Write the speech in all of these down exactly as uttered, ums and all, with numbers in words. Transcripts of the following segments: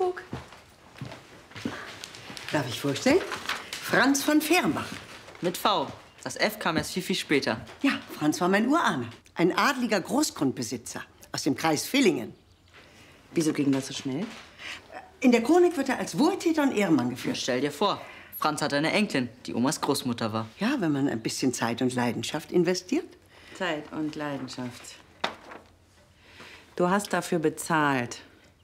Kuckuck. Darf ich vorstellen? Franz von Fehrenbach. Mit V. Das F kam erst viel, viel später. Ja, Franz war mein Urahne. Ein adliger Großgrundbesitzer aus dem Kreis Villingen. Wieso ging das so schnell? In der Chronik wird er als Wohltäter und Ehrenmann geführt. Stell dir vor, Franz hatte eine Enkelin, die Omas Großmutter war. Ja, wenn man ein bisschen Zeit und Leidenschaft investiert. Zeit und Leidenschaft. Du hast dafür bezahlt.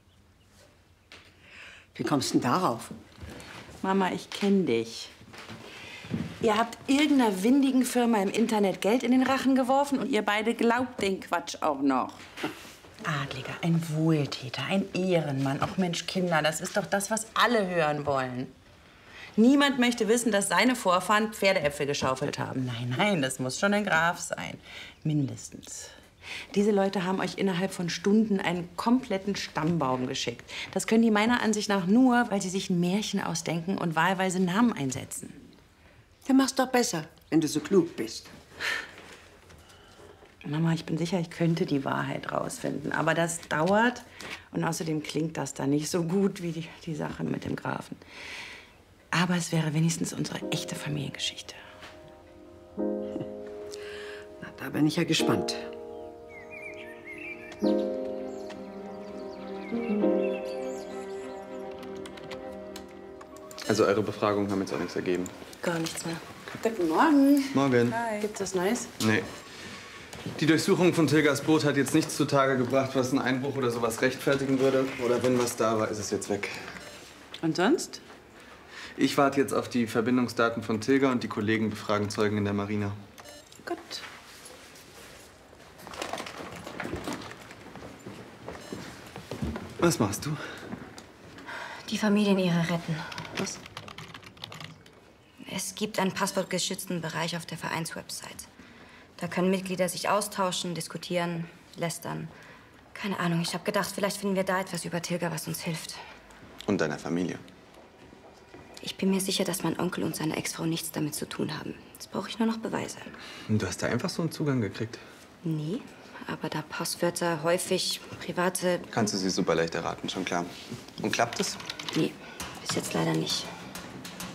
Wie kommst du denn darauf? Mama, ich kenne dich. Ihr habt irgendeiner windigen Firma im Internet Geld in den Rachen geworfen und ihr beide glaubt den Quatsch auch noch. Adliger, ein Wohltäter, ein Ehrenmann. Ach Mensch, Kinder, das ist doch das, was alle hören wollen. Niemand möchte wissen, dass seine Vorfahren Pferdeäpfel geschaufelt haben. Nein, nein, das muss schon ein Graf sein. Mindestens. Diese Leute haben euch innerhalb von Stunden einen kompletten Stammbaum geschickt. Das können die meiner Ansicht nach nur, weil sie sich ein Märchen ausdenken und wahlweise Namen einsetzen. Dann mach's doch besser, wenn du so klug bist. Mama, ich bin sicher, ich könnte die Wahrheit rausfinden. Aber das dauert. Und außerdem klingt das da nicht so gut wie die, die Sache mit dem Grafen. Aber es wäre wenigstens unsere echte Familiengeschichte. Na, da bin ich ja gespannt. Also eure Befragungen haben jetzt auch nichts ergeben. Gar nichts mehr. Guten Morgen. Morgen. Hi. Gibt's was Neues? Nee. Die Durchsuchung von Tilgers Boot hat jetzt nichts zutage gebracht, was einen Einbruch oder sowas rechtfertigen würde. Oder wenn was da war, ist es jetzt weg. Und sonst? Ich warte jetzt auf die Verbindungsdaten von Tilger und die Kollegen befragen Zeugen in der Marina. Gut. Was machst du? Die Familienehre retten. Was? Es gibt einen passwortgeschützten Bereich auf der Vereinswebsite. Da können Mitglieder sich austauschen, diskutieren, lästern. Keine Ahnung, ich habe gedacht, vielleicht finden wir da etwas über Tilger, was uns hilft. Und deiner Familie. Ich bin mir sicher, dass mein Onkel und seine Ex-Frau nichts damit zu tun haben. Jetzt brauche ich nur noch Beweise. Und du hast da einfach so einen Zugang gekriegt? Nee, aber da Passwörter häufig private... Kannst du sie super leicht erraten, schon klar. Und klappt es? Nee, bis jetzt leider nicht.